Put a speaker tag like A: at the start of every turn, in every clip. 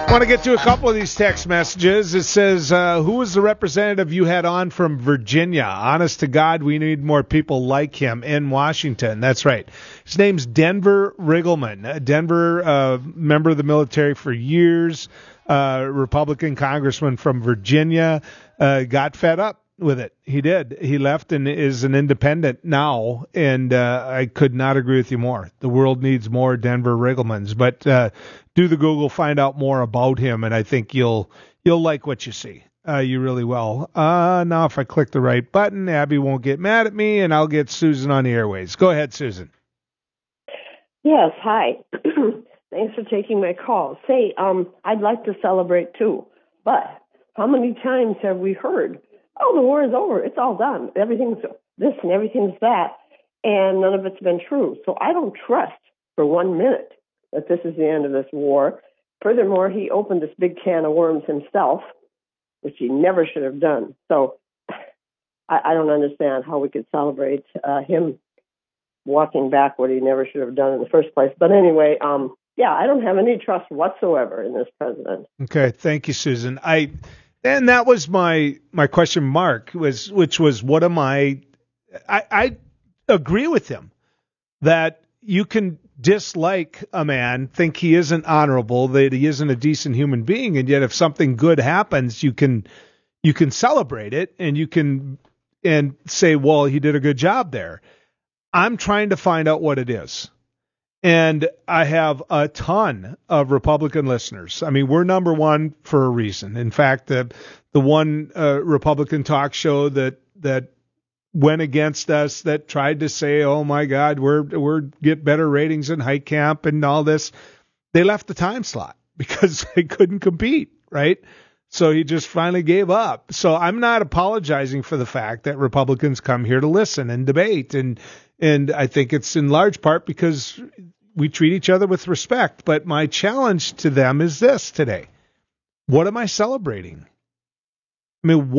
A: I want to get to a couple of these text messages. It says, who was the representative you had on from Virginia? Honest to God, we need more people like him in Washington. That's right. His name's Denver Riggleman. Denver, member of the military for years, Republican congressman from Virginia, got fed up with it. He did. He left and is an independent now, and I could not agree with you more. The world needs more Denver Rigglemans. But do the Google, find out more about him, and I think you'll like what you see. You really will. Now, if I click the right button, Abby won't get mad at me, and I'll get Susan on the airways. Go ahead, Susan.
B: Yes, hi. Thanks for taking my call. Say, I'd like to celebrate too, but how many times have we heard, oh, the war is over, it's all done, everything's this and everything's that, and none of it's been true. So I don't trust for 1 minute that this is the end of this war. Furthermore, he opened this big can of worms himself, which he never should have done. So I don't understand how we could celebrate him walking back what he never should have done in the first place. But anyway, yeah, I don't have any trust whatsoever in this president.
A: Okay, thank you, Susan. And that was my question mark, which was what am I agree with him that you can dislike a man, think he isn't honorable, that he isn't a decent human being, and yet if something good happens, you can celebrate it and you can say, well, he did a good job there. I'm trying to find out what it is. And I have a ton of Republican listeners. I mean, we're number one for a reason. In fact, the one Republican talk show that went against us, that tried to say, oh my God, we're get better ratings in Hike Camp and all this, they left the time slot because they couldn't compete, right? So he just finally gave up. So I'm not apologizing for the fact that Republicans come here to listen and debate, and I think it's in large part because we treat each other with respect. But my challenge to them is this today. What am I celebrating? I mean,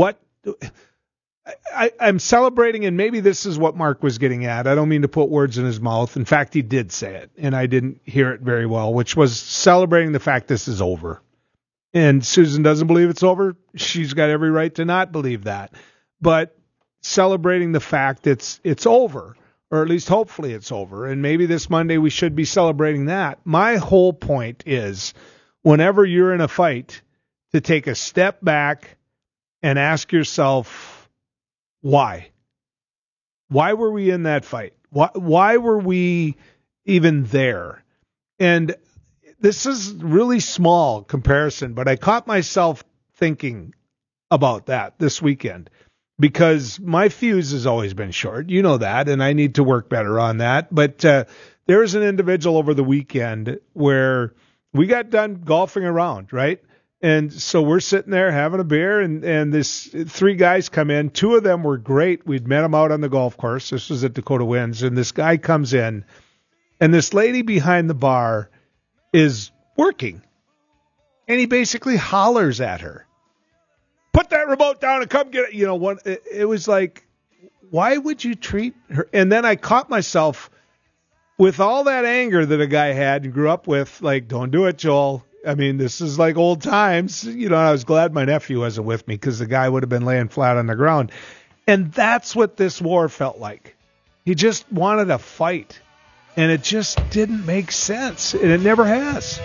A: I'm celebrating, and maybe this is what Mark was getting at. I don't mean to put words in his mouth. In fact, he did say it, and I didn't hear it very well, which was celebrating the fact this is over. And Susan doesn't believe it's over. She's got every right to not believe that. But celebrating the fact it's over, or at least hopefully it's over. And maybe this Monday we should be celebrating that. My whole point is whenever you're in a fight, to take a step back and ask yourself, why? Why were we in that fight? Why were we even there? And this is really small comparison, but I caught myself thinking about that this weekend because my fuse has always been short. You know that, and I need to work better on that. But there was an individual over the weekend where we got done golfing around, right? And so we're sitting there having a beer, and this three guys come in. Two of them were great. We'd met them out on the golf course. This was at Dakota Winds. And this guy comes in, and this lady behind the bar is working. And he basically hollers at her, put that remote down and come get it. It was like, why would you treat her? And then I caught myself with all that anger that a guy had and grew up with, like, don't do it, Joel. I mean, this is like old times. I was glad my nephew wasn't with me because the guy would have been laying flat on the ground. And that's what this war felt like. He just wanted a fight. And it just didn't make sense. And it never has.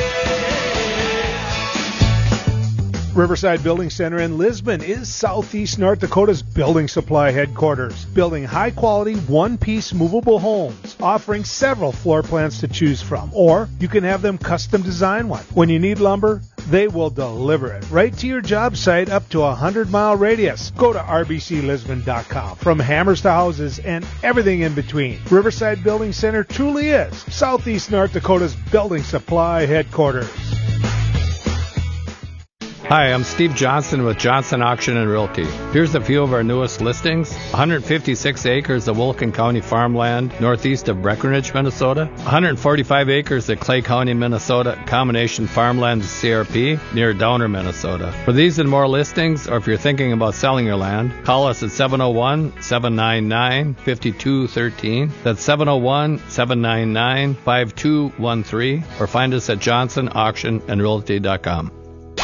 A: Riverside Building Center in Lisbon is Southeast North Dakota's building supply headquarters, building high-quality, one-piece movable homes, offering several floor plans to choose from. Or you can have them custom design one. When you need lumber, they will deliver it right to your job site up to a 100-mile radius. Go to rbclisbon.com. From hammers to houses and everything in between, Riverside Building Center truly is Southeast North Dakota's building supply headquarters.
C: Hi, I'm Steve Johnson with Johnson Auction and Realty. Here's a few of our newest listings. 156 acres of Wilkin County farmland northeast of Breckenridge, Minnesota. 145 acres of Clay County, Minnesota, combination farmland CRP near Downer, Minnesota. For these and more listings, or if you're thinking about selling your land, call us at 701-799-5213. That's 701-799-5213, or find us at johnsonauctionandrealty.com.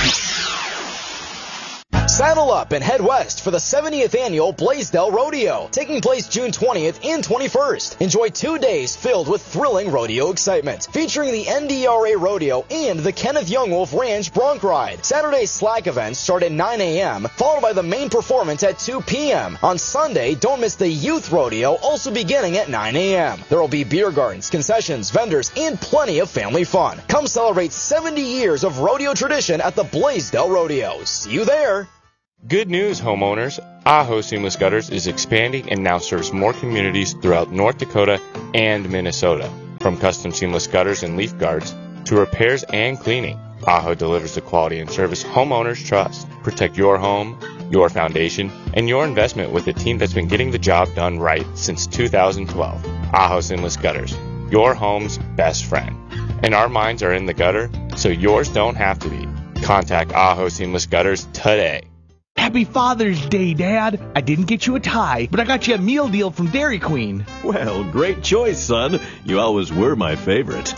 D: Saddle up and head west for the 70th annual Blaisdell Rodeo, taking place June 20th and 21st. Enjoy 2 days filled with thrilling rodeo excitement, featuring the NDRA Rodeo and the Kenneth Young Wolf Ranch Bronc Ride. Saturday's slack events start at 9 a.m., followed by the main performance at 2 p.m. On Sunday, don't miss the Youth Rodeo, also beginning at 9 a.m. There will be beer gardens, concessions, vendors, and plenty of family fun. Come celebrate 70 years of rodeo tradition at the Blaisdell Rodeo. See you there.
E: Good news, homeowners. Aho Seamless Gutters is expanding and now serves more communities throughout North Dakota and Minnesota. From custom seamless gutters and leaf guards to repairs and cleaning, Aho delivers the quality and service homeowners trust. Protect your home, your foundation, and your investment with a team that's been getting the job done right since 2012. Aho Seamless Gutters, your home's best friend. And our minds are in the gutter, so yours don't have to be. Contact Aho Seamless Gutters today.
F: Happy Father's Day, Dad. I didn't get you a tie, but I got you a meal deal from Dairy Queen.
G: Well, great choice, son. You always were my favorite.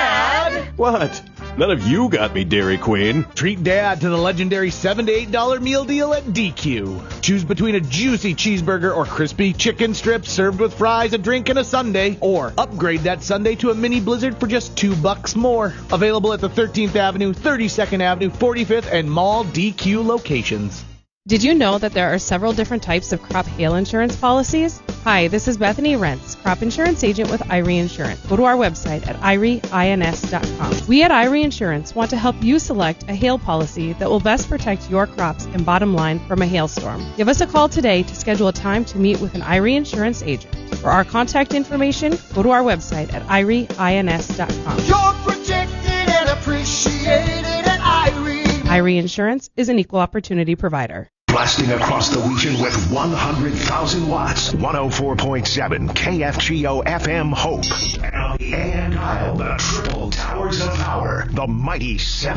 F: Dad!
G: What? None of you got me Dairy Queen.
F: Treat Dad to the legendary $7 to $8 meal deal at DQ. Choose between a juicy cheeseburger or crispy chicken strips served with fries, a drink, and a sundae. Or upgrade that sundae to a mini blizzard for just $2 more. Available at the 13th Avenue, 32nd Avenue, 45th, and Mall DQ locations.
H: Did you know that there are several different types of crop hail insurance policies? Hi, this is Bethany Rentz, crop insurance agent with Irie Insurance. Go to our website at irieins.com. We at Irie Insurance want to help you select a hail policy that will best protect your crops and bottom line from a hailstorm. Give us a call today to schedule a time to meet with an Irie Insurance agent. For our contact information, go to our website at irieins.com.
I: You're protected and appreciated at Irie.
H: Irie Insurance is an equal opportunity provider.
J: Blasting across the region with 100,000 watts. 104.7 KFGO FM Hope. And dial the triple towers of power. The mighty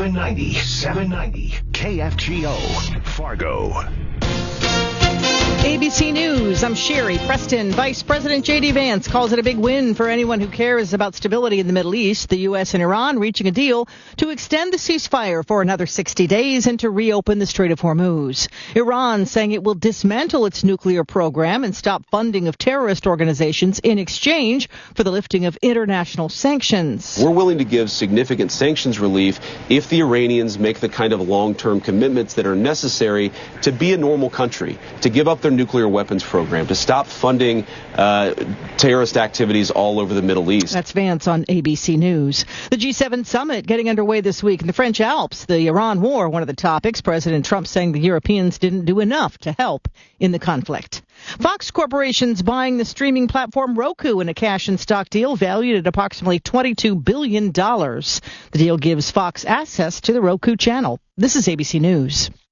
J: 790 KFGO Fargo.
K: ABC News, I'm Sherry Preston. Vice President J.D. Vance calls it a big win for anyone who cares about stability in the Middle East. The U.S. and Iran reaching a deal to extend the ceasefire for another 60 days and to reopen the Strait of Hormuz. Iran saying it will dismantle its nuclear program and stop funding of terrorist organizations in exchange for the lifting of international sanctions.
L: We're willing to give significant sanctions relief if the Iranians make the kind of long-term commitments that are necessary to be a normal country, to give up their nuclear weapons program, to stop funding terrorist activities all over the Middle East.
K: That's Vance on ABC News. The G7 summit getting underway this week in the French Alps. The Iran war, one of the topics. President Trump saying the Europeans didn't do enough to help in the conflict. Fox Corporation's buying the streaming platform Roku in a cash and stock deal valued at approximately $22 billion. The deal gives Fox access to the Roku channel. This is ABC News.